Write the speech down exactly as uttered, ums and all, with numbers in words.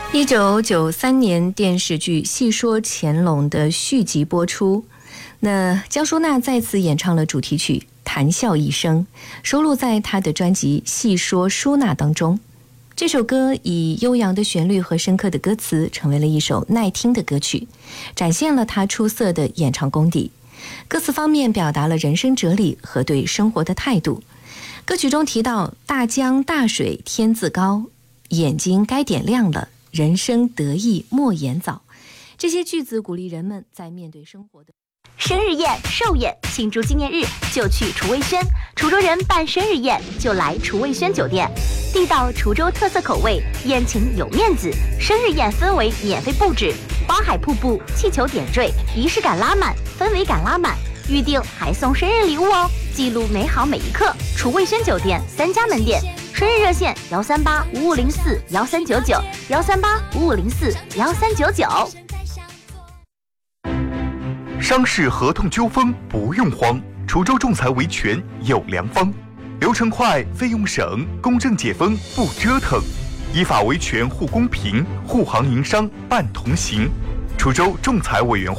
一九九三年电视剧《戏说乾隆》的续集播出，那江淑娜再次演唱了主题曲《谈笑一生》，收录在她的专辑《戏说淑娜》当中。这首歌以悠扬的旋律和深刻的歌词，成为了一首耐听的歌曲，展现了她出色的演唱功底。歌词方面表达了人生哲理和对生活的态度。歌曲中提到大江大水天自高，眼睛该点亮了，人生得意莫言早。这些句子鼓励人们在面对生活的生日宴、寿宴，庆祝纪念日就去厨卫轩。滁州人办生日宴就来厨卫轩酒店，地道滁州特色口味，宴请有面子。生日宴氛围免费布置，花海瀑布、气球点缀，仪式感拉满，氛围感拉满。预定还送生日礼物哦，记录美好每一刻。厨卫轩酒店三家门店，生日热线幺三八五五零四幺三九九，幺三八五五零四幺三九九。 商事合同纠纷不用慌，滁州仲裁维权有良方，流程快，费用省，公正解纷不折腾，依法维权护公平，护行营商办同行。滁州仲裁委员会